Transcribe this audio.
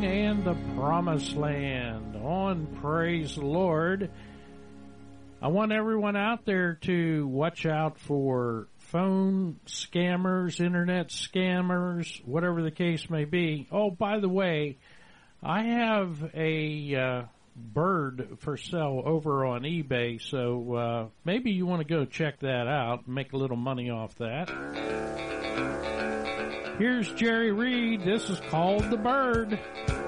Living and the Promised Land on Praise the Lord. I want everyone out there to watch out for phone scammers, internet scammers, whatever the case may be. Oh, by the way, I have a bird for sale over on eBay, so maybe you want to go check that out and make a little money off that. Here's Jerry Reed. This is called The Bird.